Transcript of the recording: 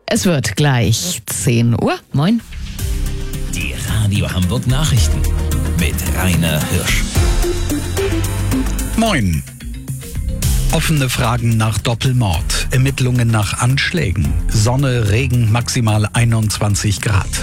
Es wird gleich 10 Uhr. Moin. Die Radio Hamburg Nachrichten mit Rainer Hirsch. Moin. Offene Fragen nach Doppelmord, Ermittlungen nach Anschlägen, Sonne, Regen, maximal 21 Grad.